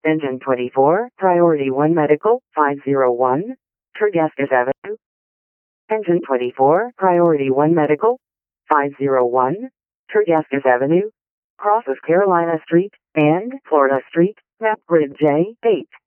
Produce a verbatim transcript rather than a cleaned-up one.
Engine twenty-four, Priority one Medical, five oh one, Tergescas Avenue. Engine twenty-four, Priority one Medical, five oh one, Tergescas Avenue, crosses Carolina Street and Florida Street, map grid J eight.